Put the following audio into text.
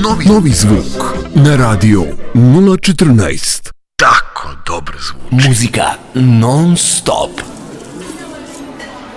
Novi zvuk na radio 014. Tako dobar zvuk. Muzika non stop.